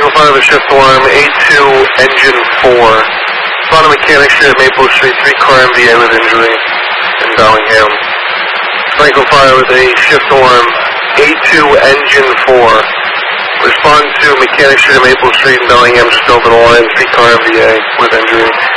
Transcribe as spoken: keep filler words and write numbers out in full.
Franklin Fire with shift alarm, A two, engine four. Respond to Mechanic Street at Maple Street, three car M V A with injury in Bellingham. Franklin Fire with a shift alarm, A two, engine four. Respond to Mechanic Street at Maple Street in Bellingham, just open the line, three car M V A with injury.